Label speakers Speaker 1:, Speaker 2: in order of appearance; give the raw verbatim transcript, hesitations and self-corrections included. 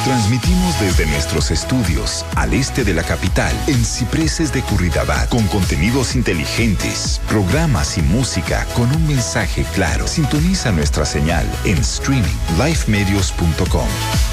Speaker 1: Transmitimos desde nuestros estudios al este de la capital, en Cipreses de Curridabat, con contenidos inteligentes, programas y música con un mensaje claro. Sintoniza nuestra señal en streaming life medios punto com.